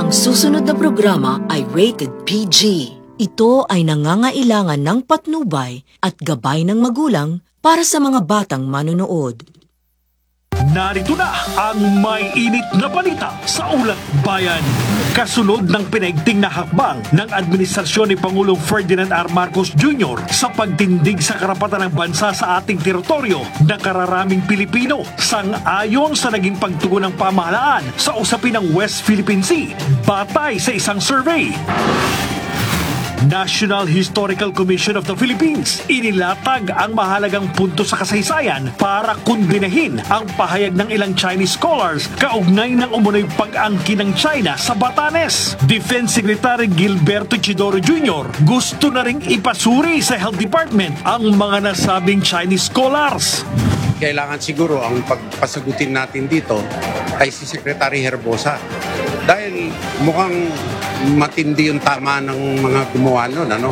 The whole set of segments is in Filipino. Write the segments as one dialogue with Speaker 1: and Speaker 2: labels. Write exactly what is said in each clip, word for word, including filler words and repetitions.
Speaker 1: Ang susunod na programa ay rated P G. Ito ay nangangailangan ng patnubay at gabay ng magulang para sa mga batang manonood.
Speaker 2: Narito na ang may init na balita sa Ulat Bayan. Kasunod ng pinaigting na hakbang ng administrasyon ni Pangulong Ferdinand R. Marcos Junior sa pagtindig sa karapatan ng bansa sa ating teritoryo, nakararaming Pilipino sang-ayon sa naging pagtugon ng pamahalaan sa usapin ng West Philippine Sea, batay sa isang survey. National Historical Commission of the Philippines inilatag ang mahalagang punto sa kasaysayan para kundinahin ang pahayag ng ilang Chinese scholars kaugnay ng umunoy pag-angkin ng China sa Batanes. Defense Secretary Gilberto Chidoro Junior gusto na ring ipasuri sa Health Department ang mga nasabing Chinese scholars.
Speaker 3: Kailangan siguro ang pagpasagutin natin dito ay si Secretary Herbosa. Dahil mukhang matindi yung tama ng mga gumawa nun, ano?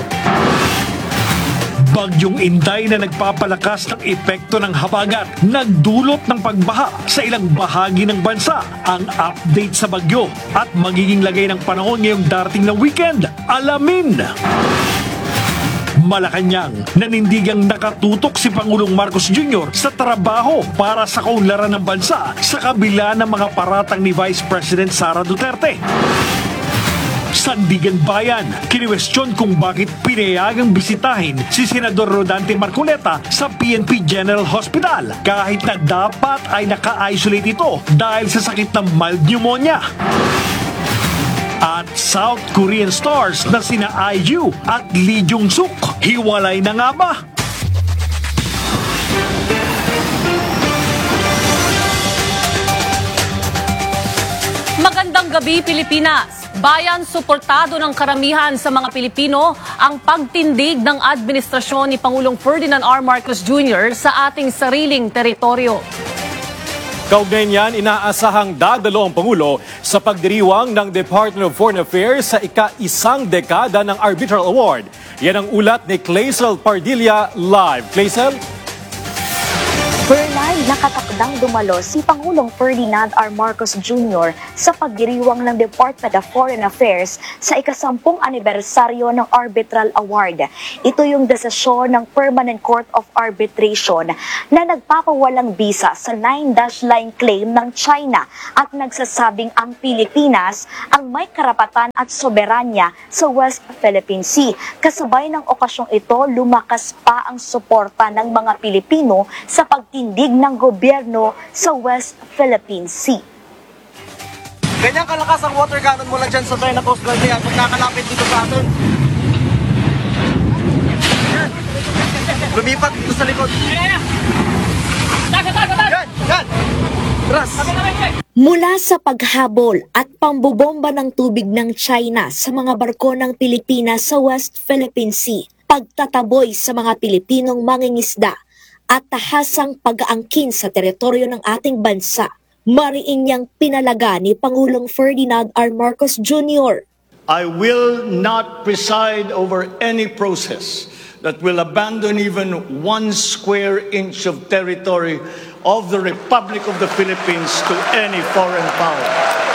Speaker 2: Bagyong Inday na nagpapalakas ng epekto ng habagat, nagdulot ng pagbaha sa ilang bahagi ng bansa. Ang update sa bagyo at magiging lagay ng panahon ngayong darating na weekend. Alamin! Malacanang, nanindigang nakatutok si Pangulong Marcos Junior sa trabaho para sa kaunlaran ng bansa sa kabila ng mga paratang ni Vice President Sara Duterte. Sandigan Bayan, kiniwestiyon kung bakit pinayagang bisitahin si Senador Rodante Marcoleta sa P N P General Hospital kahit na dapat ay naka-isolate ito dahil sa sakit ng mild pneumonia. At South Korean stars na sina I U at Lee Jung-suk, hiwalay na nga ba?
Speaker 4: Magandang gabi, Pilipinas! Bayan, suportado ng karamihan sa mga Pilipino ang pagtindig ng administrasyon ni Pangulong Ferdinand R. Marcos Junior sa ating sariling teritoryo.
Speaker 5: Kaugnay niyan, inaasahang dadalo ang Pangulo sa pagdiriwang ng Department of Foreign Affairs sa ika-isang dekada ng Arbitral Award. Yan ang ulat ni Claisel Pardilla live. Claisel?
Speaker 6: Bernard, nakatakdang dumalo si Pangulong Ferdinand R. Marcos Junior sa pagdiriwang ng Department of Foreign Affairs sa ikasampung anibersaryo ng Arbitral Award. Ito yung desisyon ng Permanent Court of Arbitration na nagpapawalang bisa sa nine-dash line claim ng China at nagsasabing ang Pilipinas ang may karapatan at soberanya sa West Philippine Sea. Kasabay ng okasyong ito, lumakas pa ang suporta ng mga Pilipino sa pagtindig ng gobyerno sa West Philippine Sea.
Speaker 7: Ganyan kalakas ang water cannon mula dyan sa China Coast Guard niya pag nakalapit dito sa atin. Lumipat dito sa likod. Yan! Yan! Ras!
Speaker 6: Mula sa paghabol at pambobomba ng tubig ng China sa mga barko ng Pilipinas sa West Philippine Sea, pagtataboy sa mga Pilipinong mangingisda, at tahasang pag-aangkin sa teritoryo ng ating bansa, mariin niyang pinalaga ni Pangulong Ferdinand R. Marcos Junior
Speaker 8: I will not preside over any process that will abandon even one square inch of territory of the Republic of the Philippines to any foreign power.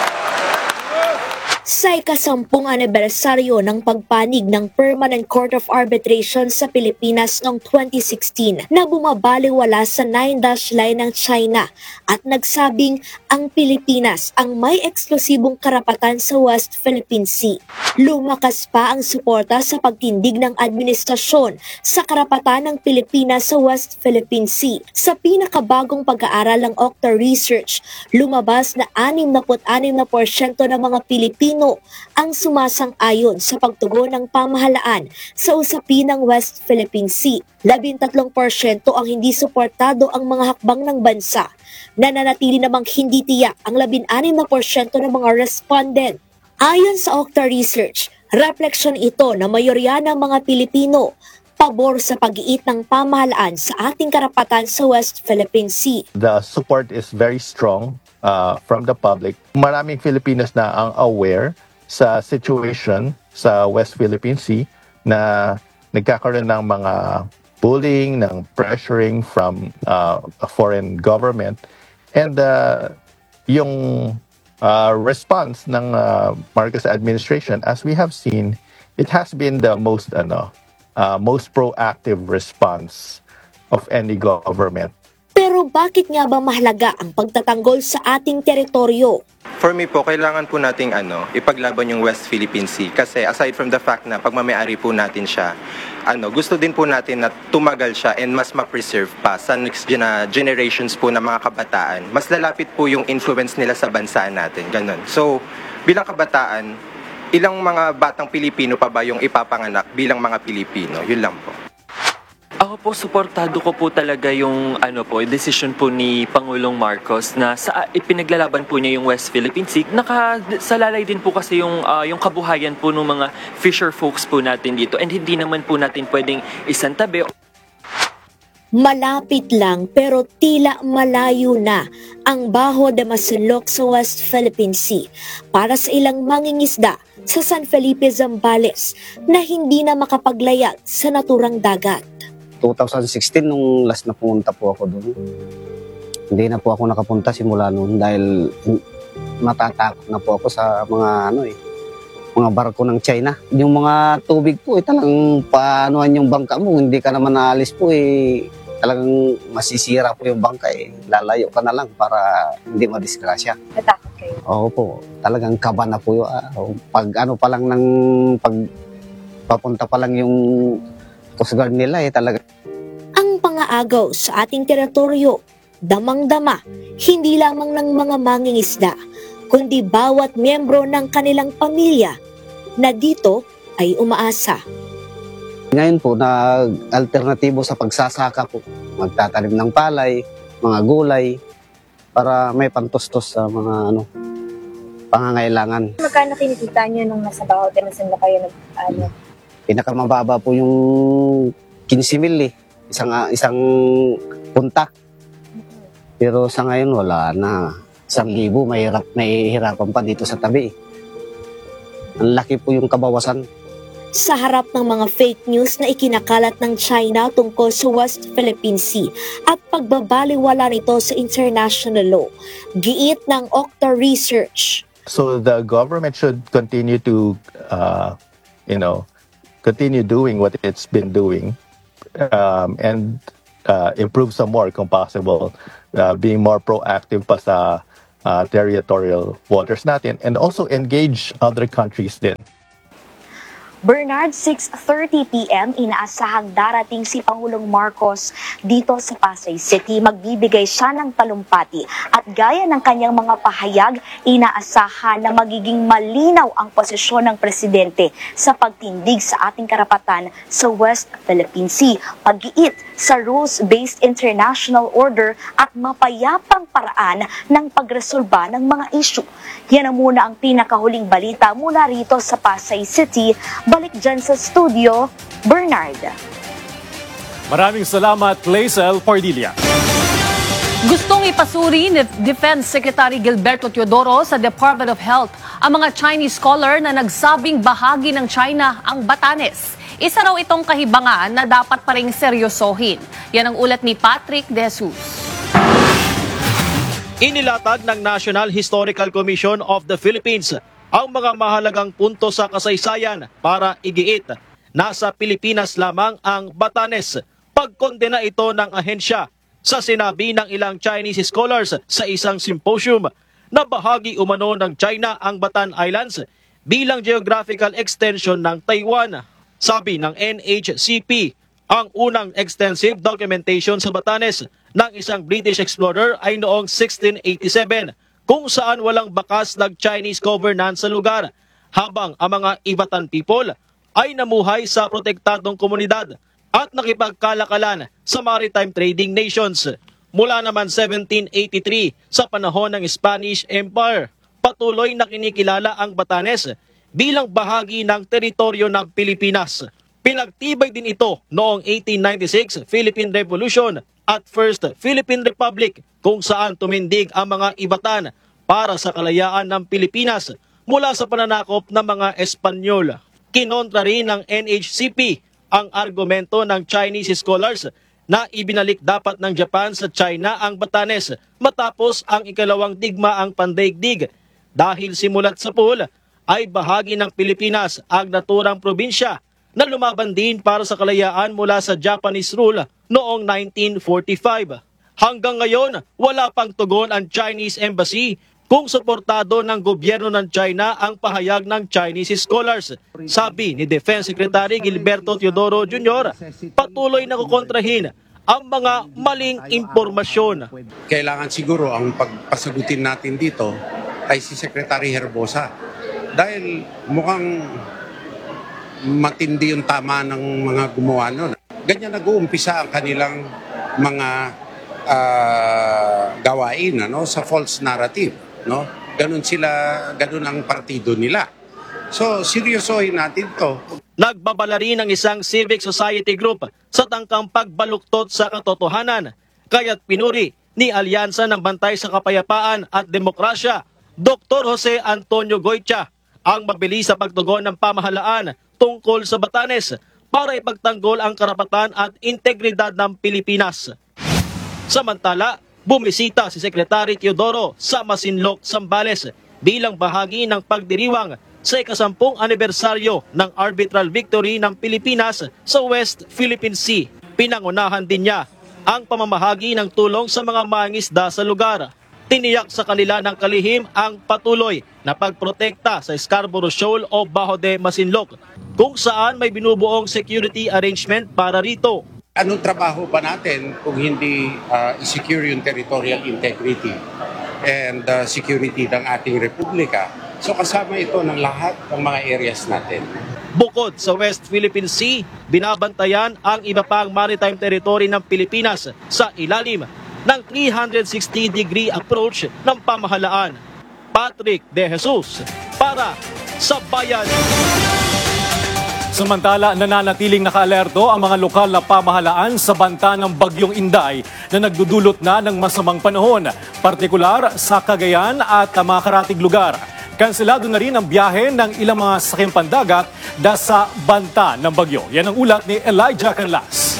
Speaker 6: Sa ikasampung anibersaryo ng pagpanig ng Permanent Court of Arbitration sa Pilipinas noong twenty sixteen na bumabaliwala sa nine-dash line ng China at nagsabing ang Pilipinas ang may eksklusibong karapatan sa West Philippine Sea. Lumakas pa ang suporta sa pagtindig ng administrasyon sa karapatan ng Pilipinas sa West Philippine Sea. Sa pinakabagong pag-aaral ng Okta Research, lumabas na sixty-six na porsyento ng mga Pilipino ang sumasang-ayon sa pagtugon ng pamahalaan sa usapin ng West Philippine Sea. labintatlong porsyento ang hindi suportado ang mga hakbang ng bansa. Nananatili namang hindi tiyak ang labing-anim na porsyento ng mga respondent. Ayon sa Okta Research, refleksyon ito na mayorya ng mga Pilipino pabor sa pag-iit ng pamahalaan sa ating karapatan sa West Philippine Sea.
Speaker 9: The support is very strong uh, from the public. Maraming Filipinos na ang aware sa situation sa West Philippine Sea na nagkakaroon ng mga bullying, ng pressuring from uh, a foreign government. And uh, yung uh, response ng uh, Marcos administration, as we have seen, it has been the most ano, uh, most proactive response of any government.
Speaker 6: Pero bakit nga ba mahalaga ang pagtatanggol sa ating teritoryo?
Speaker 10: For me po, kailangan po nating ano, ipaglaban yung West Philippine Sea. Kasi aside from the fact na pagmamayari po natin siya, ano, gusto din po natin na tumagal siya and mas ma-preserve pa sa next gena- generations po ng mga kabataan. Mas lalapit po yung influence nila sa bansa natin. Ganun. So, bilang kabataan, ilang mga batang Pilipino pa ba yung ipapanganak bilang mga Pilipino? Yun lang po.
Speaker 11: Ako po, suportado ko po talaga yung ano po, decision po ni Pangulong Marcos na sa ipinaglalaban po niya yung West Philippine Sea. Nakasalalay din po kasi yung uh, yung kabuhayan po ng mga fisher folks po natin dito, and hindi naman po natin pwedeng isantabi.
Speaker 6: Malapit lang pero tila malayo na ang Bajo de Masinloc sa West Philippine Sea para sa ilang mangingisda sa San Felipe, Zambales na hindi na makapaglayag sa naturang dagat.
Speaker 12: twenty sixteen nung last na pumunta po ako doon. Hindi na po ako nakapunta simula noon dahil matatakot na po ako sa mga ano eh, mga barko ng China. Yung mga tubig po eh, talagang paanuhan yung bangka mo, hindi ka naman naalis po eh, talagang masisira po yung bangka eh. Lalayo ka na lang para hindi madisgrasya.
Speaker 13: Natakot kayo?
Speaker 12: Oo po, talagang kaba na po yun. Pag ano pa lang ng, pag papunta pa lang yung Coast Guard nila eh, talaga.
Speaker 6: Ang pangaagaw sa ating teritoryo, damang-dama, hindi lamang ng mga mangingisda, kundi bawat miyembro ng kanilang pamilya na dito ay umaasa.
Speaker 12: Ngayon po, nag-alternatibo sa pagsasaka po, magtatanim ng palay, mga gulay, para may pantustos sa mga ano, pangangailangan.
Speaker 13: Magkano kinikita nyo nung nasa Bajo de Masinloc kayo nag, ano?
Speaker 12: Pinakamababa po yung fifteen mil eh, isang, isang punta. Pero sa ngayon wala na. Isang libo, mahirap, mahihirapan pa dito sa tabi. Ang laki po yung kabawasan.
Speaker 6: Sa harap ng mga fake news na ikinakalat ng China tungkol sa West Philippine Sea at pagbabaliwala nito sa international law, giit ng Okta Research.
Speaker 9: So the government should continue to, uh, you know, continue doing what it's been doing, um, and uh, improve some more kung possible, uh, being more proactive pa sa uh, territorial waters natin, and also engage other countries din.
Speaker 13: Bernard, six thirty p m inaasahang darating si Pangulong Marcos dito sa Pasay City. Magbibigay siya ng talumpati at gaya ng kanyang mga pahayag, inaasahan na magiging malinaw ang posisyon ng presidente sa pagtindig sa ating karapatan sa West Philippine Sea, pag-iit sa rules-based international order at mapayapang paraan ng pagresolba ng mga issue. Yan ang muna ang pinakahuling balita mula rito sa Pasay City. Balik dyan sa studio, Bernard.
Speaker 5: Maraming salamat, Clazel Pardilla.
Speaker 4: Gustong ipasuri ni Defense Secretary Gilberto Teodoro sa Department of Health ang mga Chinese scholar na nagsabing bahagi ng China ang Batanes. Isa raw itong kahibangan na dapat pa ring seryosohin. Yan ang ulat ni Patrick De Jesus.
Speaker 14: Inilatag ng National Historical Commission of the Philippines ang mga mahalagang punto sa kasaysayan para igiit. Nasa Pilipinas lamang ang Batanes. Pagkondena ito ng ahensya sa sinabi ng ilang Chinese scholars sa isang symposium na bahagi umano ng China ang Batan Islands bilang geographical extension ng Taiwan. Sabi ng N H C P, ang unang extensive documentation sa Batanes ng isang British explorer ay noong sixteen eighty-seven, kung saan walang bakas ng Chinese governance sa lugar, habang ang mga Ivatan people ay namuhay sa protektadong komunidad at nakipagkalakalan sa maritime trading nations. Mula naman seventeen eighty-three sa panahon ng Spanish Empire, patuloy na kinikilala ang Batanes bilang bahagi ng teritoryo ng Pilipinas. Pinagtibay din ito noong eighteen ninety-six Philippine Revolution at First Philippine Republic, kung saan tumindig ang mga Ivatan para sa kalayaan ng Pilipinas mula sa pananakop ng mga Espanyol. Kinontra rin ng N H C P ang argumento ng Chinese scholars na ibinalik dapat ng Japan sa China ang Batanes matapos ang ikalawang digmaang pandaigdig. dahil simulat sa pool ay bahagi ng Pilipinas ang naturang probinsya na lumaban din para sa kalayaan mula sa Japanese rule noong nineteen forty-five. Hanggang ngayon, wala pang tugon ang Chinese Embassy kung suportado ng gobyerno ng China ang pahayag ng Chinese scholars. Sabi ni Defense Secretary Gilberto Teodoro Junior, patuloy na kukontrahin ang mga maling impormasyon.
Speaker 3: Kailangan siguro ang pagpasagutin natin dito ay si Secretary Herbosa. Dahil mukhang matindi yung tama ng mga gumawa nun. Ganyan nag-uumpisa ang kanilang mga uh, gawain ano, sa false narrative. No? Ganun sila, ganun ang partido nila. So, seryosohin natin to.
Speaker 14: Nagbabala rin ang isang civic society group sa tangkang pagbaluktot sa katotohanan. Kaya't pinuri ni Alyansa ng Bantay sa Kapayapaan at Demokrasya, Doctor Jose Antonio Goitia, ang mabilis sa pagtugon ng pamahalaan tungkol sa Batanes para ipagtanggol ang karapatan at integridad ng Pilipinas. Samantala, bumisita si Secretary Teodoro sa Masinloc, Zambales bilang bahagi ng pagdiriwang sa ikasampung anibersaryo ng arbitral victory ng Pilipinas sa West Philippine Sea. Pinangunahan din niya ang pamamahagi ng tulong sa mga mangingisda sa lugar. Tiniyak sa kanila ng kalihim ang patuloy na pagprotekta sa Scarborough Shoal o Bajo de Masinloc, kung saan may binubuong security arrangement para rito.
Speaker 3: Anong trabaho pa natin kung hindi uh, i-secure yung territorial integrity and uh, security ng ating republika? So kasama ito ng lahat ng mga areas natin.
Speaker 14: Bukod sa West Philippine Sea, binabantayan ang iba pang maritime territory ng Pilipinas sa ilalim ng three sixty degree approach ng pamahalaan. Patrick De Jesus para sa Bayan.
Speaker 5: Samantala, nananatiling nakaalerto ang mga lokal na pamahalaan sa banta ng Bagyong Inday na nagdudulot na ng masamang panahon, partikular sa Cagayan at mga karatig lugar. Kanselado na rin ang biyahe ng ilang mga sasakyang pandagat dahil sa banta ng bagyo. Yan ang ulat ni Elijah Canlas.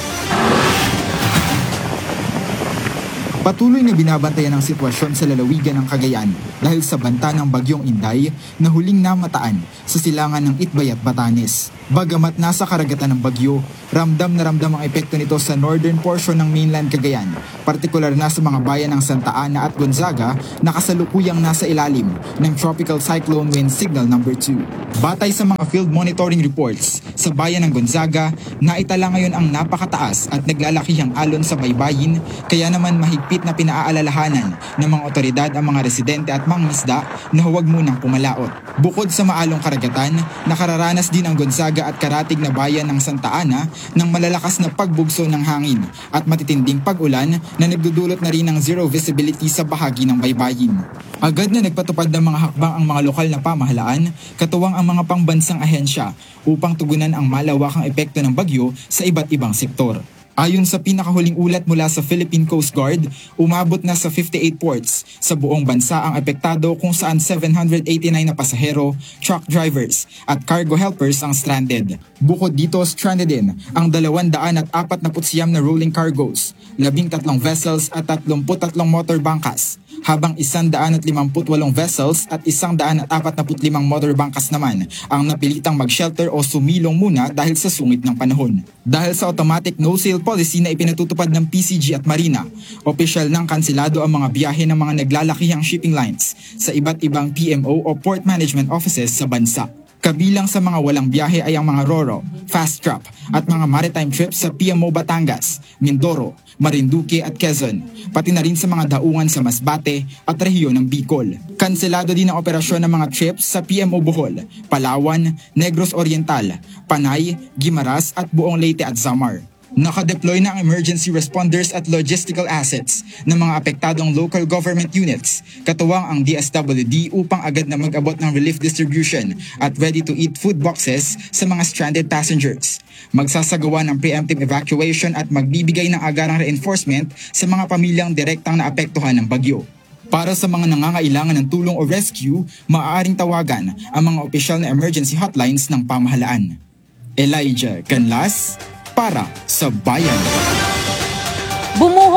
Speaker 15: Patuloy na binabantayan ang sitwasyon sa lalawigan ng Cagayan dahil sa banta ng Bagyong Inday na huling namataan sa silangan ng Itbay at Batanes. Bagamat nasa karagatan ng bagyo, ramdam na ramdam ang epekto nito sa northern portion ng mainland Cagayan, partikular na sa mga bayan ng Santa Ana at Gonzaga na kasalukuyang nasa ilalim ng Tropical Cyclone Wind Signal number two. Batay sa mga field monitoring reports, sa bayan ng Gonzaga, naitala ngayon ang napakataas at naglalakihang alon sa baybayin, kaya naman mahigpit na pinaalalahanan ng mga otoridad ang mga residente at mangingisda na huwag munang pumalaot. Bukod sa maalong karagatan, nakararanas din ang Gonzaga at karatig na bayan ng Santa Ana ng malalakas na pagbugso ng hangin at matitinding pag-ulan na nagdudulot na rin ng zero visibility sa bahagi ng baybayin. Agad na nagpatupad ng mga hakbang ang mga lokal na pamahalaan, katuwang ang mga pangbansang ahensya upang tugunan ang malawakang epekto ng bagyo sa iba't ibang sektor. Ayon sa pinakahuling ulat mula sa Philippine Coast Guard, umabot na sa fifty-eight ports sa buong bansa ang apektado kung saan seven hundred eighty-nine na pasahero, truck drivers at cargo helpers ang stranded. Bukod dito, stranded din ang dalawang daan at apat na putsiyam na rolling cargos, labing tatlong vessels at tatlumpu't tatlong motor bangkas, habang isang daan at limamput walong vessels at isang daan at apat na putlimang motor bangkas naman ang napilitang mag-shelter o sumilong muna dahil sa sungit ng panahon. Dahil sa automatic no-sail policy na ipinatutupad ng P C G at Marina, opisyal nang kansilado ang mga biyahe ng mga naglalakihang shipping lines sa iba't ibang P M O o Port Management Offices sa bansa. Kabilang sa mga walang biyahe ay ang mga Roro, Fast Trap at mga maritime trips sa P M O Batangas, Mindoro, Marinduque at Quezon, pati na rin sa mga daungan sa Masbate at rehiyon ng Bicol. Kanselado din ang operasyon ng mga trips sa P M O Bohol, Palawan, Negros Oriental, Panay, Guimaras at buong Leyte at Samar. Nakadeploy na ang emergency responders at logistical assets ng mga apektadong local government units, katuwang ang D S W D upang agad na mag-abot ng relief distribution at ready-to-eat food boxes sa mga stranded passengers. Magsasagawa ng preemptive evacuation at magbibigay ng agarang reinforcement sa mga pamilyang direktang naapektuhan ng bagyo. Para sa mga nangangailangan ng tulong o rescue, maaaring tawagan ang mga opisyal na emergency hotlines ng pamahalaan. Elijah Canlas para sa Bayan.
Speaker 4: Bumuhos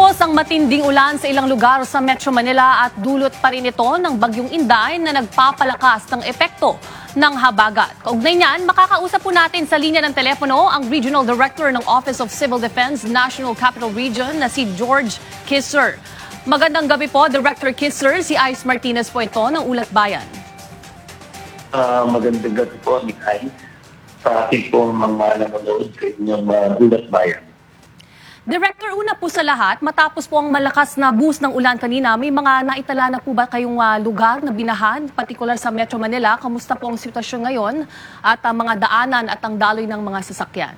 Speaker 4: Bumusbos ang matinding ulan sa ilang lugar sa Metro Manila at dulot pa rin ito ng bagyong Inday na nagpapalakas ng epekto ng habagat. Kaugnay niyan, makakausap po natin sa linya ng telepono ang Regional Director ng Office of Civil Defense National Capital Region na si George Kisser. Magandang gabi po, Director Kisser. Si Ice Martinez po ito ng Ulat Bayan.
Speaker 16: Uh, magandang gabi po, ni Ice, sa ating pong mga nanonood sa inyong uh, Ulat Bayan.
Speaker 4: Director, una po sa lahat, matapos po ang malakas na boost ng ulan kanina, may mga naitala na po ba kayong uh, lugar na binahan, partikular sa Metro Manila? Kamusta po ang sitwasyon ngayon at uh, mga daanan at ang daloy ng mga sasakyan?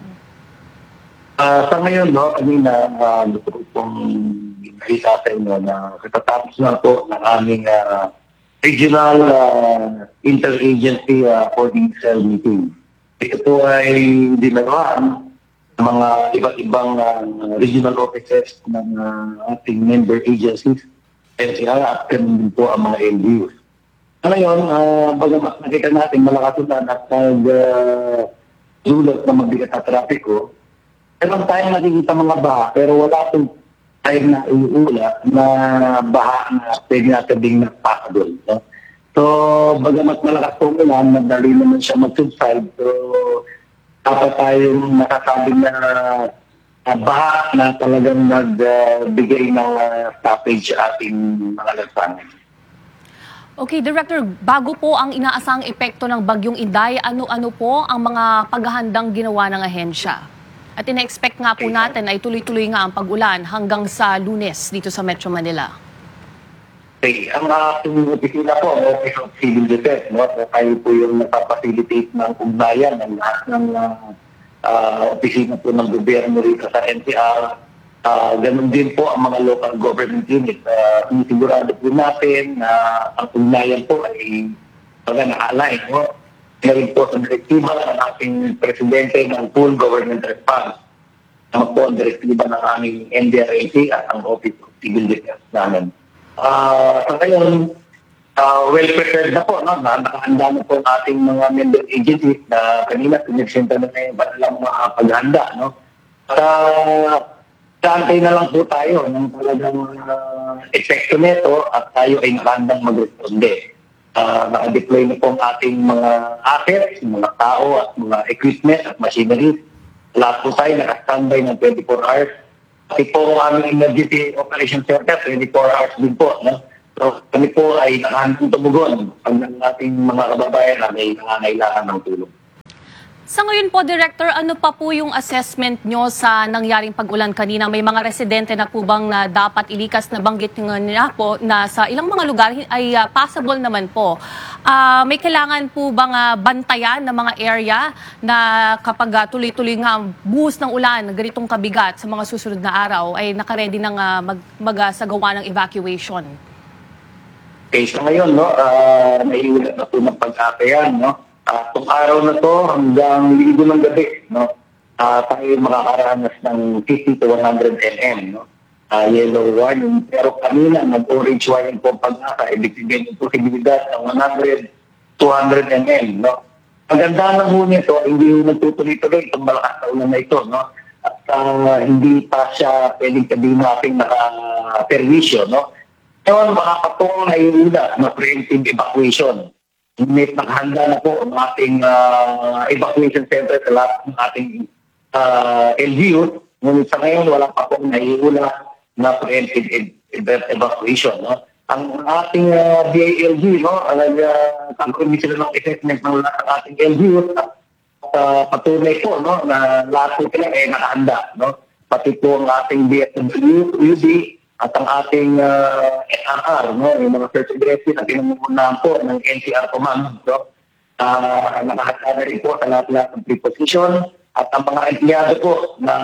Speaker 16: Uh, sa ngayon, no, kanina, uh, gusto ko pong nakita sa inyo na katatapos na po ng aming uh, regional uh, interagency uh, holding cell meeting. Ito po ay dinarahan mga iba't ibang uh, regional offices ng uh, ating member agencies, N C R at din po ang mga L G Us. Ngayon, uh, bagamat nakita natin malakas ulan at nag-dulot uh, na mabigat na trapiko, meron tayong nakikita mga baha, pero wala itong tayong naiula na baha na pwede natin ding nagpakadol. No? So, bagamat malakas itong ulan, madali naman siya mag-subside. So, dapat tayong nakasabing na uh, baha na talagang nagbigay uh, ng uh, stoppage sa ating mga lansangan.
Speaker 4: Okay, Director, bago po ang inaasang epekto ng bagyong Inday, ano-ano po ang mga paghahandang ginawa ng ahensya? At ina-expect nga po natin ay tuloy-tuloy nga ang pag-ulan hanggang sa Lunes dito sa Metro Manila.
Speaker 16: Okay, ang ating opisina po, ang Office of Civil Defense, no? Tayo po yung napapacilitate ng ugnayan ng lahat ng uh, uh, opisina po ng gobyerno rito sa N C R. Uh, ganun din po ang mga local government units. Uh, Sinisigurado po natin na uh, ang ugnayan po ay baga na-align. No? Ngayon po sa direktiba ng ating presidente ng full government response. Naman po ang direktiba ng aming N D R A C at ang Office of Civil Defense namin. Uh, sa ngayon, uh, well-prepared na po, no? Na, nakahanda na po ang ating mga member agencies na kanina pinagsinta na yung ba't lang mga paghanda. No? At uh, santay na lang po tayo ng talagang uh, epekto nito at tayo ay nakahandang mag-responde. Uh, naka-deploy na po ang ating mga assets, mga tao at mga equipment at machinery. Lahat po tayo naka-standby ng twenty-four hours. Pati po ang aming emergency operation center, twenty-four hours din po. No? So kami po ay nakahandang tumugon pag ng ating mga kababayan na may nangangailangan ng tulong.
Speaker 4: Sa ngayon po, Director, ano pa po yung assessment nyo sa nangyaring pag-ulan kanina? May mga residente na po bang na dapat ilikas na banggit nyo na po na sa ilang mga lugar ay uh, possible naman po. Uh, may kailangan po bang uh, bantayan ng mga area na kapag uh, tuloy-tuloy nga ang buhos ng ulan, ganitong kabigat sa mga susunod na araw, ay nakaredy ng uh, mag, magsagawa ng evacuation?
Speaker 16: Okay, so ngayon, no, uh, naiulat na po ng pag-apayan, no? Uh, itong araw na to hanggang linggo ng gabi, no? Uh, tayo makakaranas ng fifty to one hundred millimeters, no? Uh, yellow warning. Pero kanina, nag-orange warning po pag-asa. Ibig sabihin yung posibilidad ng one hundred, two hundred millimeters, no? Ang ganda ng huni ito, hindi yung nagtutuloy-tuloy itong malakas na ulan na ito, no? At uh, hindi pa siya pwedeng sabihin natin naka-perwisyo, no? Ngayon, makakatong na yung na preemptive evacuation. May naghanda na po ang ating uh, evacuation center sa lahat ng ating uh, L G Us. Ngunit sa ngayon, wala pa pong naiula na preemptive e- e- evacuation. No? Ang ating uh, D A L G, no? nag-commission sila ng assessment ng lahat ng ating L G Us at uh, patunay po no? na lahat po sila ay nakahanda. No? Pati po ang ating D S W D at ang ating uh, S R R, no? yung mga search and rescue na pinangungunahan po ng N C R Command. No? Uh, nakahanda na rin po sa lahat-lahat ng preposition at ang mga empleyado po na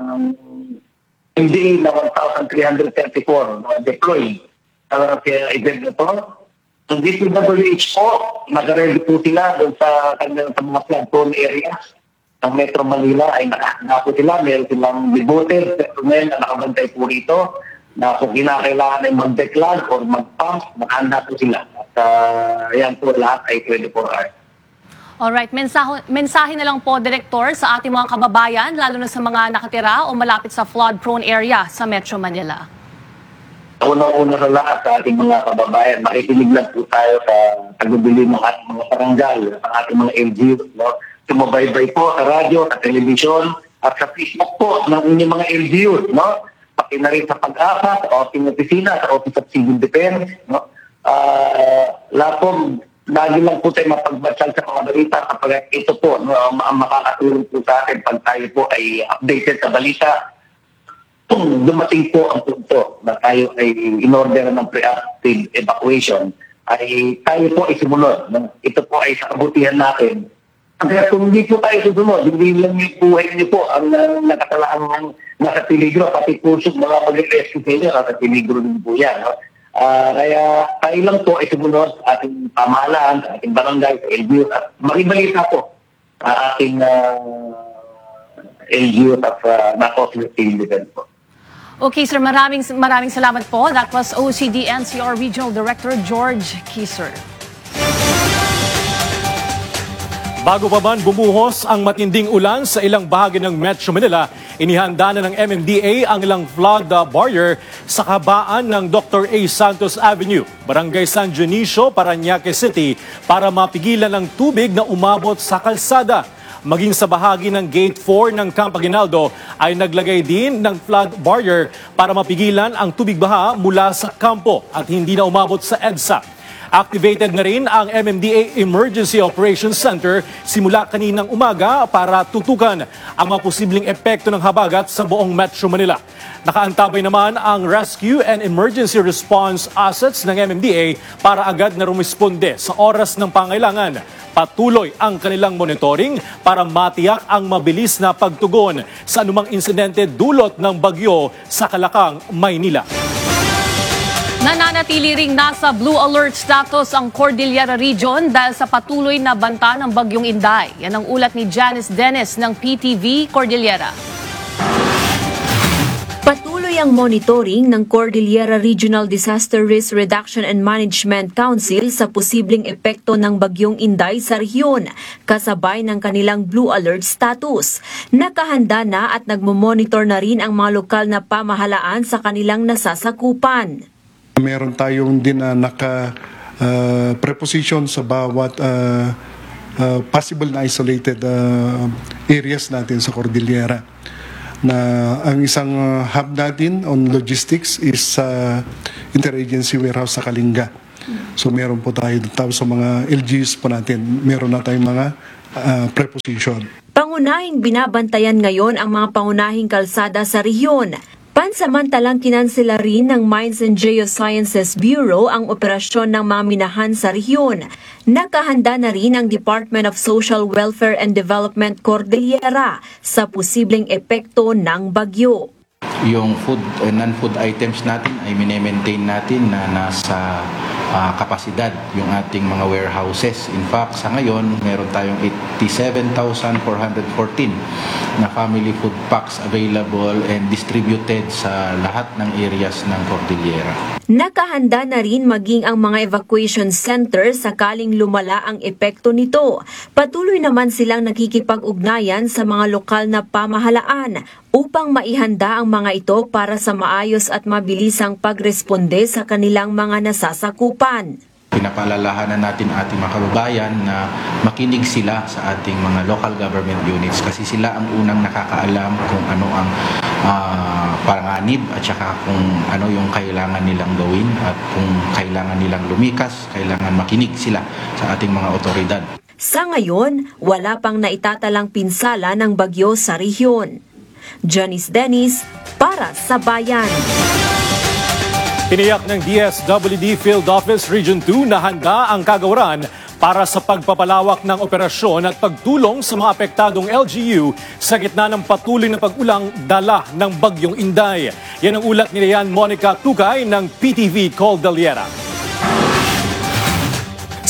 Speaker 16: M D A na one thousand three hundred thirty-four no? deployed sa uh, event na po. Ang D C W H po, nag-ready po sila doon sa, sa mga flood-prone areas ng Metro Manila ay nakahanda po sila. Meron silang devoted personnel na nakabantay po rito na kung kinakailangan ay mag-declag or mag-pump, nakahanda po sila. At uh, yan po lahat ay twenty-four hours.
Speaker 4: Alright, mensahe, mensahe na lang po, Direktor, sa ating mga kababayan, lalo na sa mga nakatira o malapit sa flood-prone area sa Metro Manila.
Speaker 16: Una-una sa lahat sa ating mga kababayan, makikinig lang po tayo sa tagubilin ng ating mga barangay, sa ating mga L G U. No? Sumabaybay po sa radyo, sa telebisyon, at sa Facebook po ng inyong mga L G U. No? Pati na rin sa pag-asa, sa ating opisina, sa Office of Civil Defense. No? Uh, lahat po, lagi lang po tayo mapagbatsal sa mga balita kapag ito po no, ang makakatulong po sa atin pag tayo po ay updated sa balita. Kung dumating po ang punto na tayo ay in-order ng preemptive evacuation, ay tayo po ay sumunod. Ito po ay sa kabutihan natin. Kaya kung hindi po tayo susunod, hindi lang yung buhay niyo po ang uh, nakatalaan ng nasa peligro, pati po yung mga mag-rescue kayo, nasa peligro din po yan. No? Uh, kaya tayo lang po ay sumunod sa ating pamahalaan, sa ating barangay, sa L G U, at makibalita po sa ating uh, L G U at uh, Nakos Civil Defense po.
Speaker 4: Okay, sir, maraming maraming salamat po. That was O C D N C R Regional Director George Kieser.
Speaker 5: Bago pa man bumuhos ang matinding ulan sa ilang bahagi ng Metro Manila, inihanda na ng M M D A ang ilang flood barrier sa kabaan ng Doctor A. Santos Avenue, Barangay San Dionisio, Parañaque City para mapigilan ang tubig na umabot sa kalsada. Maging sa bahagi ng Gate four ng Camp Aguinaldo ay naglagay din ng flood barrier para mapigilan ang tubig baha mula sa kampo at hindi na umabot sa EDSA. Activated na rin ang M M D A Emergency Operations Center simula kaninang umaga para tutukan ang mga posibleng epekto ng habagat sa buong Metro Manila. Nakaantabay naman ang Rescue and Emergency Response Assets ng M M D A para agad na rumisponde sa oras ng pangailangan. Patuloy ang kanilang monitoring para matiyak ang mabilis na pagtugon sa anumang insidente dulot ng bagyo sa Kalakang, Maynila.
Speaker 4: Nananatili ring nasa blue alert status ang Cordillera Region dahil sa patuloy na banta ng bagyong Inday. Yan ang ulat ni Janice Dennis ng P T V Cordillera.
Speaker 6: Patuloy ang monitoring ng Cordillera Regional Disaster Risk Reduction and Management Council sa posibleng epekto ng bagyong Inday sa rehiyon, kasabay ng kanilang blue alert status. Nakahanda na at nagmomonitor na rin ang mga lokal na pamahalaan sa kanilang nasasakupan.
Speaker 17: Meron tayong din na naka uh, preposition sa bawat uh, uh, possible na isolated uh, areas natin sa Cordillera. Na ang isang uh, hub natin on logistics is sa uh, Interagency Warehouse sa Kalinga. So meron po tayo tapos sa mga L G Us po natin, meron na tayong mga uh, preposition.
Speaker 6: Pangunahing binabantayan ngayon ang mga pangunahing kalsada sa rehiyon. Pansamantalang kinansela rin ng Mines and Geosciences Bureau ang operasyon ng mga minahan sa rehiyon. Nakahanda na rin ang Department of Social Welfare and Development Cordillera sa posibleng epekto ng bagyo.
Speaker 18: Yung food and non-food items natin ay mine-maintain natin na nasa uh, kapasidad yung ating mga warehouses. In fact, sa ngayon, meron tayong eighty-seven thousand four hundred fourteen na family food packs available and distributed sa lahat ng areas ng Cordillera.
Speaker 6: Nakahanda na rin maging ang mga evacuation center sakaling lumala ang epekto nito. Patuloy naman silang nakikipag-ugnayan sa mga lokal na pamahalaan upang maihanda ang mga ito para sa maayos at mabilisang pagresponde sa kanilang mga nasasakupan.
Speaker 18: Pinapaalalahanan natin ating mga kababayan na makinig sila sa ating mga local government units kasi sila ang unang nakakaalam kung ano ang uh, panganib at saka kung ano yung kailangan nilang gawin at kung kailangan nilang lumikas, kailangan makinig sila sa ating mga otoridad.
Speaker 6: Sa ngayon, wala pang naitatalang pinsala ng bagyo sa rehiyon. Janice Dennis para sa Bayan.
Speaker 5: Tiniyak ng D S W D Field Office Region two na handa ang kagawaran para sa pagpapalawak ng operasyon at pagtulong sa mga apektadong L G U sa gitna ng patuloy na pag-ulang dala ng bagyong Inday. Yan ang ulat ni Rian Monica Tukay ng P T V Cordillera.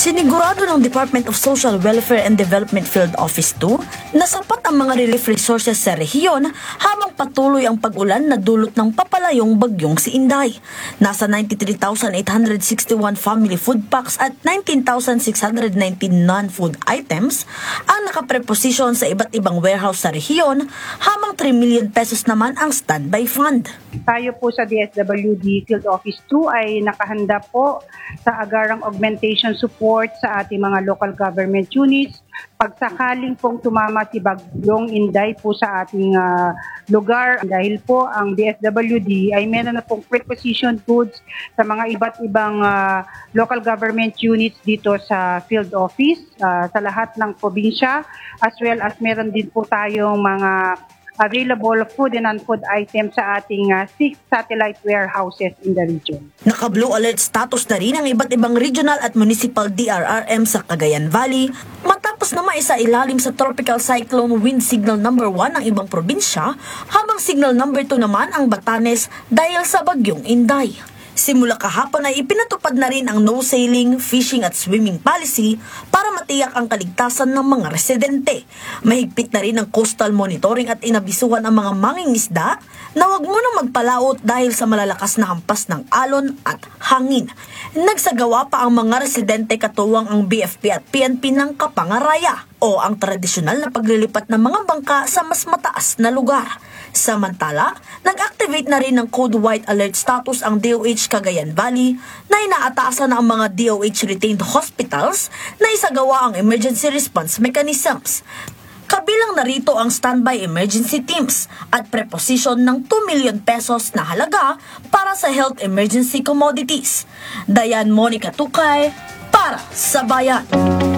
Speaker 1: Sinigurado ng Department of Social Welfare and Development Field Office two na sapat ang mga relief resources sa rehiyon habang patuloy ang pag-ulan na dulot ng papalayong bagyong si Inday. Nasa ninety-three thousand eight hundred sixty-one family food packs at nineteen thousand six hundred nineteen non-food items ang nakapreposisyon sa iba't ibang warehouse sa rehiyon habang three million pesos naman ang standby fund.
Speaker 19: Tayo po sa D S W D Field Office two ay nakahanda po sa agarang augmentation support sa ating mga local government units. Pagsakaling pong tumama si Bagyong Inday po sa ating uh, lugar, dahil po ang D S W D ay meron na pong preposition goods sa mga iba't ibang uh, local government units dito sa field office, uh, sa lahat ng probinsya, as well as meron din po tayong mga available food and non-food items sa ating uh, six satellite warehouses in the region.
Speaker 1: Naka-blue alert status na rin ang iba't ibang regional at municipal D R R M sa Cagayan Valley matapos na maisailalim sa tropical cyclone wind signal number one ang ibang probinsya habang signal number two naman ang Batanes dahil sa bagyong Inday. Simula kahapon ay ipinatupad na rin ang no sailing, fishing at swimming policy para matiyak ang kaligtasan ng mga residente. Mahigpit na rin ang coastal monitoring at inabisuhan ang mga mangingisda na huwag munang magpalaot dahil sa malalakas na hampas ng alon at hangin. Nagsagawa pa ang mga residente katuwang ang B F P at P N P ng Kapangaraya o ang tradisyonal na paglilipat ng mga bangka sa mas mataas na lugar. Samantala, nag-activate na rin ng Code White Alert status ang D O H Cagayan Valley na inaatasan na ang mga D O H-retained hospitals na isagawa ang emergency response mechanisms. Kabilang narito ang standby emergency teams at preposition ng two million pesos na halaga para sa health emergency commodities. Dayan Monica Tukay para sa Bayan.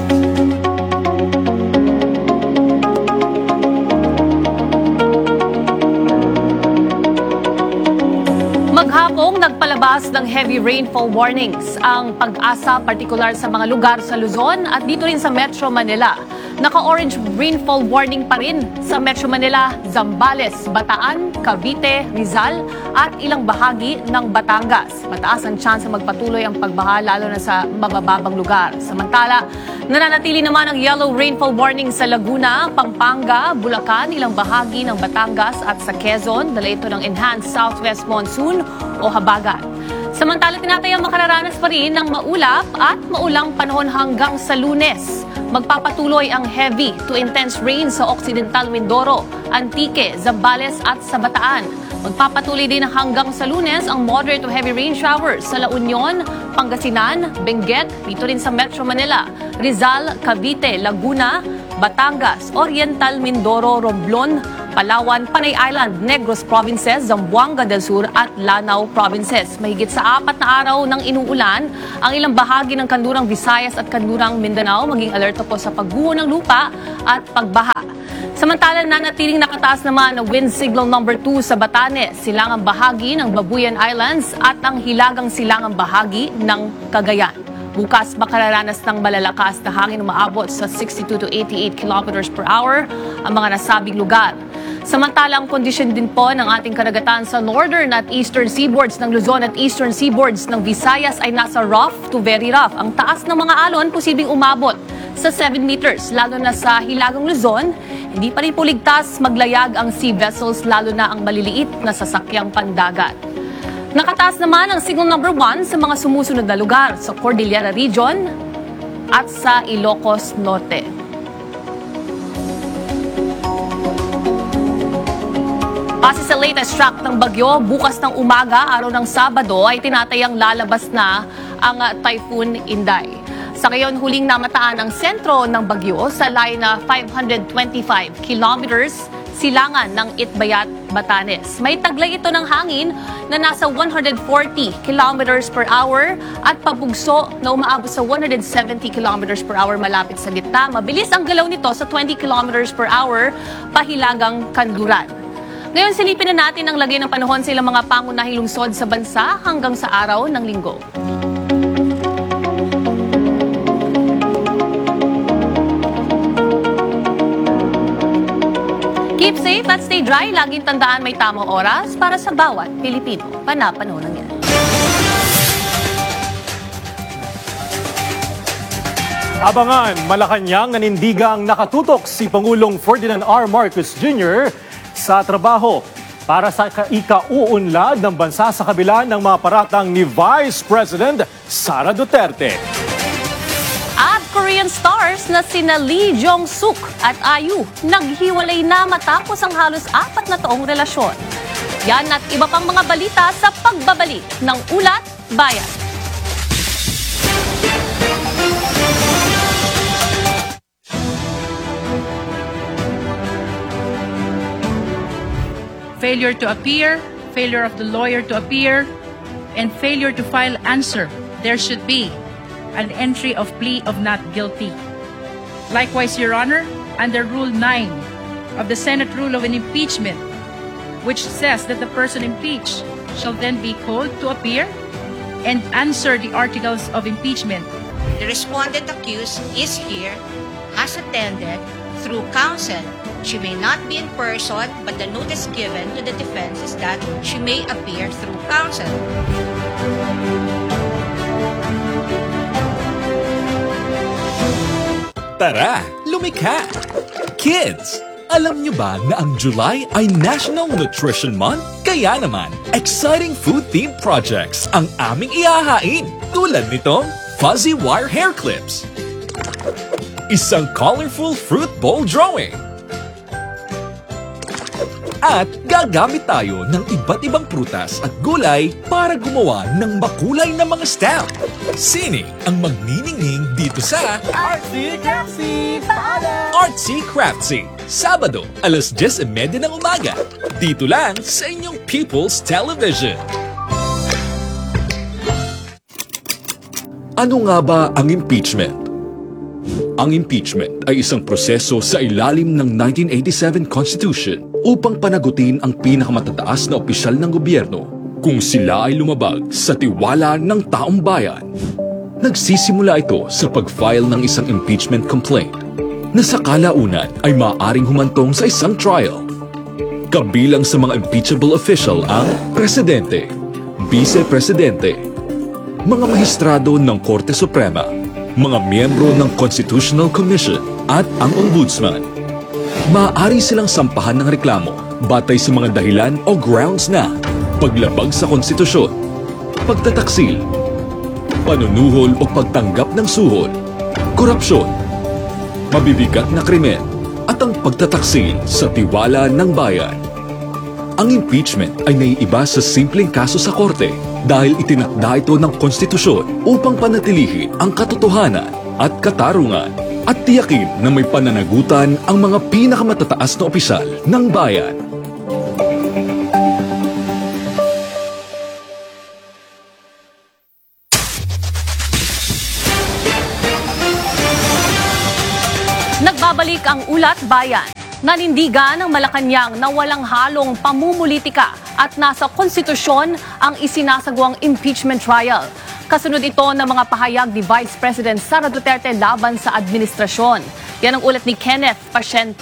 Speaker 4: Maghapong nagpalabas ng heavy rainfall warnings ang Pag-asa, partikular sa mga lugar sa Luzon at dito rin sa Metro Manila. Naka-orange rainfall warning pa rin sa Metro Manila, Zambales, Bataan, Cavite, Rizal at ilang bahagi ng Batangas. Mataas ang tsansa magpatuloy ang pagbaha lalo na sa mabababang lugar. Samantala, nananatili naman ang yellow rainfall warning sa Laguna, Pampanga, Bulacan, ilang bahagi ng Batangas at sa Quezon. Dala ito ng Enhanced Southwest Monsoon o habagat. Samantala, tinatayang makararanas pa rin ng maulap at maulang panahon hanggang sa Lunes. Magpapatuloy ang heavy to intense rain sa Occidental Mindoro, Antique, Zambales at sa Bataan. Magpapatuloy din hanggang sa Lunes ang moderate to heavy rain showers sa La Union, Pangasinan, Benguet, dito rin sa Metro Manila, Rizal, Cavite, Laguna, Batangas, Oriental Mindoro, Romblon, Palawan, Panay Island, Negros Provinces, Zamboanga del Sur at Lanao Provinces. Mahigit sa apat na araw ng inuulan ang ilang bahagi ng Kanlurang Visayas at Kanlurang Mindanao. Maging alerto po sa pagguho ng lupa at pagbaha. Samantala, nanatiling nakataas naman ang wind signal number two sa Batanes, silangang bahagi ng Babuyan Islands at ang hilagang silangang bahagi ng Cagayan. Bukas makararanas ng malalakas na hangin umaabot sa sixty-two to eighty-eight kilometers per hour ang mga nasabing lugar. Samantala, ang kondisyon din po ng ating karagatan sa northern at eastern seaboards ng Luzon at eastern seaboards ng Visayas ay nasa rough to very rough. Ang taas ng mga alon posibleng umabot sa seven meters, lalo na sa hilagang Luzon. Hindi pa rin po ligtas maglayag ang sea vessels, lalo na ang maliliit na sasakyang pandagat. Nakataas naman ang signal number one sa mga sumusunod na lugar sa Cordillera Region at sa Ilocos Norte. Base sa latest track ng bagyo, bukas ng umaga, araw ng Sabado, ay tinatayang lalabas na ang uh, Typhoon Inday. Sa ngayon, huling namataan ang sentro ng bagyo sa layo na five hundred twenty-five kilometers silangan ng Itbayat, Batanes. May taglay ito ng hangin na nasa one hundred forty kilometers per hour at pabugso na umaabot sa one hundred seventy kilometers per hour malapit sa gitna. Mabilis ang galaw nito sa twenty kilometers per hour pahilagang kanluran. Ngayon, silipin na natin ang lagay ng panahon sa ilang mga pangunahing lungsod sa bansa hanggang sa araw ng Linggo. Keep safe at stay dry. Laging tandaan may tamang oras para sa bawat Pilipino. Panapanahon yan.
Speaker 5: Abangan, Malacanang nanindigang nakatutok si Pangulong Ferdinand R. Marcos Junior sa trabaho para sa ika-uunlad ng bansa sa kabila ng mga paratang ni Vice President Sara Duterte.
Speaker 4: At Korean stars na sina Lee Jong-suk at I U naghiwalay na matapos ang halos apat na taong relasyon. Yan at iba pang mga balita sa pagbabalik ng Ulat Bayan.
Speaker 20: Failure to appear, failure of the lawyer to appear, and failure to file answer, there should be an entry of plea of not guilty. Likewise, Your Honor, under Rule nine of the Senate Rule of an Impeachment, which says that the person impeached shall then be called to appear and answer the articles of impeachment.
Speaker 21: The respondent accused is here, has attended through counsel. She may not be in person, but the notice given to the defense is that she may appear through counsel.
Speaker 22: Tara, lumikha! Kids, alam nyo ba na ang July ay National Nutrition Month? Kaya naman, exciting food-themed projects ang aming ihahain. Tulad nitong Fuzzy Wire Hair Clips, isang colorful fruit bowl drawing, at gagamit tayo ng iba't ibang prutas at gulay para gumawa ng makulay na mga stamp. Sini ang magniningning dito sa
Speaker 23: Artsy Craftsy Father!
Speaker 22: Artsy Craftsy, Sabado, alas diyes at media ng umaga. Dito lang sa inyong People's Television. Ano nga ba ang impeachment? Ang impeachment ay isang proseso sa ilalim ng nineteen eighty-seven Constitution upang panagutin ang pinakamatataas na opisyal ng gobyerno kung sila ay lumabag sa tiwala ng taong bayan. Nagsisimula ito sa pag-file ng isang impeachment complaint na sa kalaunan ay maaaring humantong sa isang trial. Kabilang sa mga impeachable official ang presidente, vice-presidente, mga mahistrado ng Korte Suprema, mga miyembro ng Constitutional Commission at ang Ombudsman. Maaari silang sampahan ng reklamo batay sa mga dahilan o grounds na paglabag sa konstitusyon, pagtataksil, panunuhol o pagtanggap ng suhol, korupsyon, mabibigat na krimen at ang pagtataksil sa tiwala ng bayan. Ang impeachment ay naiiba sa simpleng kaso sa korte dahil itinakda ito ng konstitusyon upang panatilihin ang katotohanan at katarungan at tiyakin na may pananagutan ang mga pinakamatataas na opisyal ng bayan.
Speaker 4: Nagbabalik ang Ulat Bayan. Nanindigan ng Malacanang na walang halong pamumulitika at nasa konstitusyon ang isinasagawang impeachment trial. Kasunod ito ng mga pahayag ni Vice President Sara Duterte laban sa administrasyon. Yan ang ulat ni Kenneth Pasyente.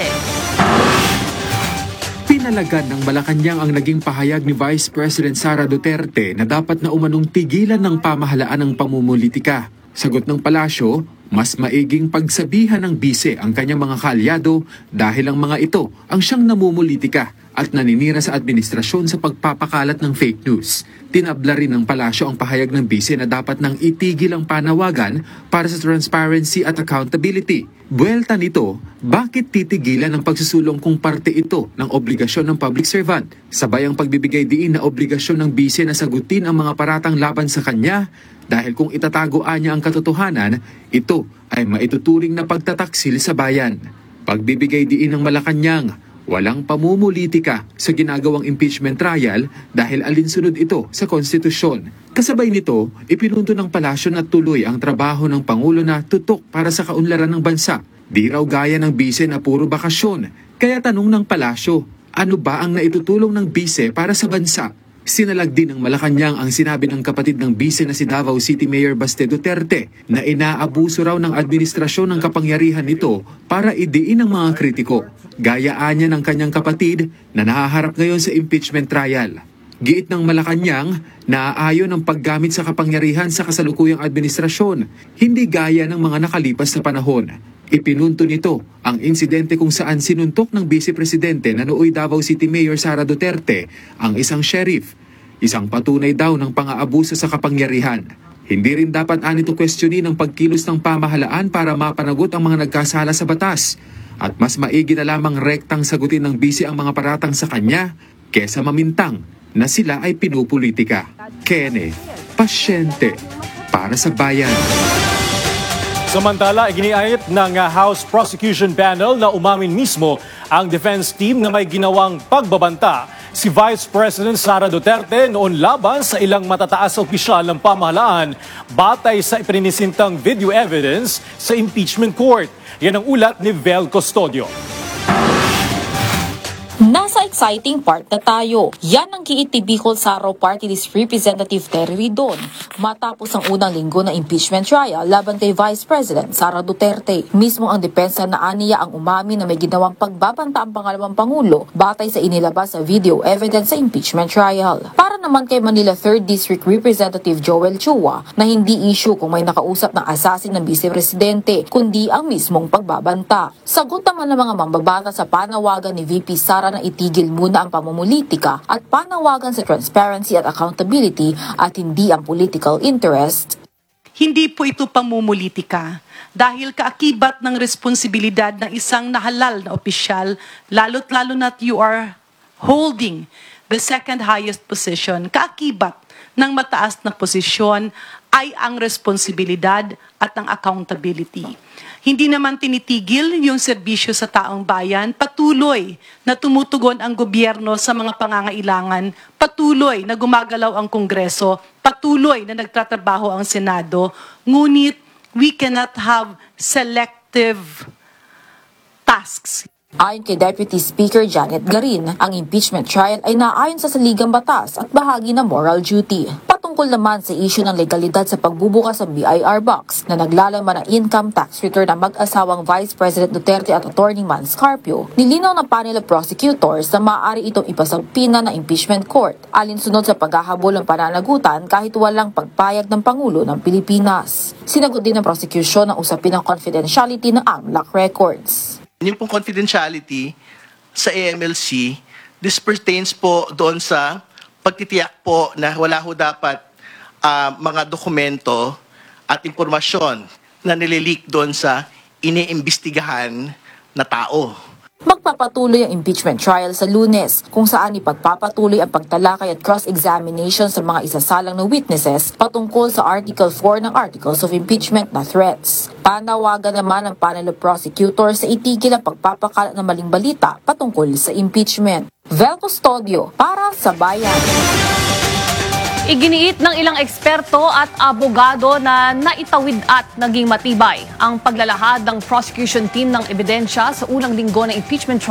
Speaker 24: Pinalagad ng Malacanang ang naging pahayag ni Vice President Sara Duterte na dapat na umanong tigilan ng pamahalaan ng pamumulitika. Sagot ng palasyo, mas maiging pagsabihan ng bise ang kanyang mga kaalyado dahil ang mga ito ang siyang namumulitika at naninira sa administrasyon sa pagpapakalat ng fake news. Tinabla rin ng palasyo ang pahayag ng bise na dapat nang itigil ang panawagan para sa transparency at accountability. Buwelta nito, bakit titigilan ang pagsusulong kung parte ito ng obligasyon ng public servant? Sabay ang pagbibigay diin na obligasyon ng bise na sagutin ang mga paratang laban sa kanya dahil kung itatagoan niya ang katotohanan, ito ay maituturing na pagtataksil sa bayan. Pagbibigay diin ng Malacanang, walang pamumulitika sa ginagawang impeachment trial dahil alinsunod ito sa konstitusyon. Kasabay nito, ipinunto ng palasyo na tuloy ang trabaho ng Pangulo na tutok para sa kaunlaran ng bansa. Di raw gaya ng bise na puro bakasyon. Kaya tanong ng palasyo, ano ba ang naitutulong ng bise para sa bansa? Sinalag din ng Malacanang ang sinabi ng kapatid ng bise na si Davao City Mayor Baste Duterte na inaabuso raw ng administrasyon ng kapangyarihan nito para idiin ang mga kritiko. Gayaan niya ng kanyang kapatid na nahaharap ngayon sa impeachment trial. Giit ng Malacanang, naaayon ang paggamit sa kapangyarihan sa kasalukuyang administrasyon, hindi gaya ng mga nakalipas na panahon. Ipinunto nito ang insidente kung saan sinuntok ng Vice Presidente na nooy Davao City Mayor Sara Duterte ang isang sheriff. Isang patunay daw ng pang-aabuso sa kapangyarihan. Hindi rin dapat anito questionin ang pagkilos ng pamahalaan para mapanagot ang mga nagkasala sa batas. At mas maigi na lamang rektang sagutin ng Vice ang mga paratang sa kanya kesa mamintang na sila ay pinupolitika. Kenneth, pasyente para sa bayan.
Speaker 5: Samantala, iginiait ng House Prosecution Panel na umamin mismo ang defense team na may ginawang pagbabanta si Vice President Sara Duterte noon laban sa ilang matataas na opisyal ng pamahalaan batay sa ipininisintang video evidence sa impeachment court. Yan ang ulat ni Vel Custodio.
Speaker 2: Nasa exciting part na tayo. Yan ang kiit ni Bicol Saro Party List Representative Terry Ridon matapos ang unang linggo ng impeachment trial laban kay Vice President Sara Duterte. Mismo ang depensa na aniya ang umami na may ginawang pagbabanta ang pangalawang pangulo batay sa inilabas sa video evidence sa impeachment trial. Para naman kay Manila third District Representative Joel Chua na hindi issue kung may nakausap ng assassin ng Vice Presidente kundi ang mismong pagbabanta. Sagot naman ng mga mambabata sa panawagan ni V P Sara na itigil muna ang pamumulitika at panawagan sa transparency at accountability at hindi ang political interest.
Speaker 7: Hindi po ito pamumulitika dahil kaakibat ng responsibilidad ng isang nahalal na opisyal, lalo't lalo na't you are holding the second highest position. Kaakibat ng mataas na posisyon ay ang responsibilidad at ang accountability. Hindi naman tinitigil yung serbisyo sa taong bayan, patuloy na tumutugon ang gobyerno sa mga pangangailangan, patuloy na gumagalaw ang Kongreso, patuloy na nagtatrabaho ang Senado, ngunit we cannot have selective tasks.
Speaker 2: Ayon kay Deputy Speaker Janet Garin, ang impeachment trial ay naayon sa saligang batas at bahagi ng moral duty. Patungkol naman sa issue ng legalidad sa pagbubukas ng B I R box na naglalaman ng income tax return ng mag-asawang Vice President Duterte at Attorney Man Scarpio, nilinaw ng panel of prosecutors na maaari itong ipasagpina ng impeachment court alinsunod sa paghahabol ng pananagutan kahit walang pagpayag ng Pangulo ng Pilipinas. Sinagot din ng prosecution ang usapin ng confidentiality ng A M L A C records.
Speaker 8: Yung pong confidentiality sa A M L C, this pertains po doon sa pagtitiyak po na wala ho dapat uh, mga dokumento at impormasyon na nilileak doon sa iniimbestigahan na tao.
Speaker 2: Magpapatuloy ang impeachment trial sa Lunes, kung saan ipagpapatuloy ang pagtalakay at cross-examination sa mga isasalang na witnesses patungkol sa Article four ng Articles of Impeachment na threats. Panawagan naman ng panel of prosecutors sa itigil ang pagpapakalat ng maling balita patungkol sa impeachment. Vel Custodio para sa Bayan.
Speaker 4: Iginiit ng ilang eksperto at abogado na naitawid at naging matibay ang paglalahad ng prosecution team ng ebidensya sa unang linggo ng impeachment trial